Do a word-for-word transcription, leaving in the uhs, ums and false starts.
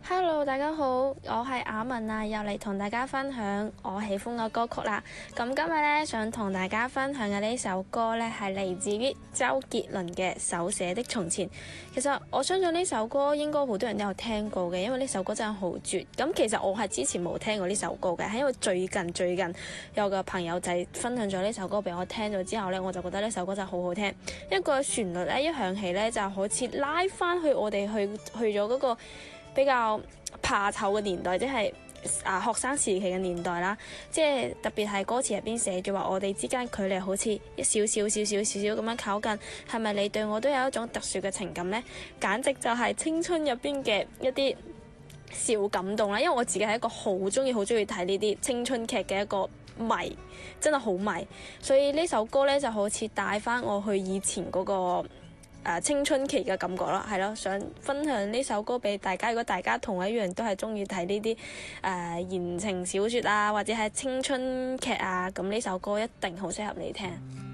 Hello，大家好，我係雅文啊，又嚟同大家分享我喜歡嘅歌曲啦。咁今日咧想同大家分享嘅呢首歌咧係嚟自於周杰倫嘅《手寫的從前》。其實我相信呢首歌應該好多人都有聽過嘅，因為呢首歌真係好絕。咁其實我係之前冇聽過呢首歌嘅，係因為最近最近有個朋友仔分享咗呢首歌俾我聽咗之後咧，我就覺得呢首歌真係好好聽。一個旋律咧一響起咧就好似拉翻去我哋去去咗嗰個比較怕醜嘅年代，即係啊學生時期嘅年代啦，即係特別係歌詞入邊寫住話我哋之間距離好似一少少少少少少咁樣靠近，係咪你對我都有一種特殊嘅情感呢？簡直就係青春入邊嘅一啲小感動啦，因為我自己係一個好中意好中意睇呢啲青春劇嘅一個迷，真係好迷，所以呢首歌呢就好似帶翻我去以前嗰個誒、呃、青春期嘅感覺啦，係咯，想分享呢首歌俾大家。如果大家同我一樣都係中意睇呢啲誒言情小説啊，或者係青春劇啊，咁呢首歌一定好適合你聽。